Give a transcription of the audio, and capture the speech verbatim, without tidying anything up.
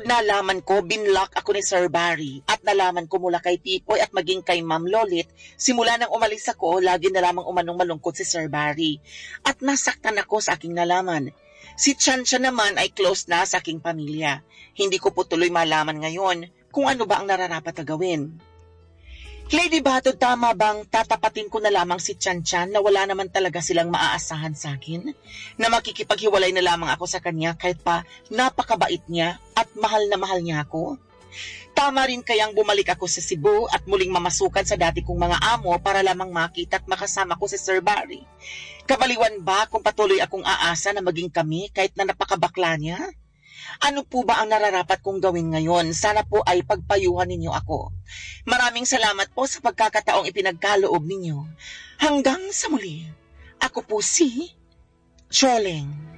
Nalaman ko, binlock ako ni Sir Barry at nalaman ko mula kay Tipoy at maging kay Ma'am Lolit, simula nang umalis ako, lagi na lamang umanong malungkot si Sir Barry at nasaktan ako sa aking nalaman. Si Chancia naman ay close na sa aking pamilya. Hindi ko po tuloy malaman ngayon kung ano ba ang nararapat na gawin. Lady Batod, tama bang tatapatin ko na lamang si Chancia na wala naman talaga silang maaasahan sa akin? Na makikipaghiwalay na lamang ako sa kanya kahit pa napakabait niya at mahal na mahal niya ako? Tama rin kayang bumalik ako sa Cebu at muling mamasukan sa dati kong mga amo para lamang makita at makasama ko si Sir Barry? Kabaliwan ba kung patuloy akong aasa na maging kami kahit na napakabakla niya? Ano po ba ang nararapat kong gawin ngayon? Sana po ay pagpayuhan ninyo ako. Maraming salamat po sa pagkakataong ipinagkaloob ninyo. Hanggang sa muli, ako po si Choleng.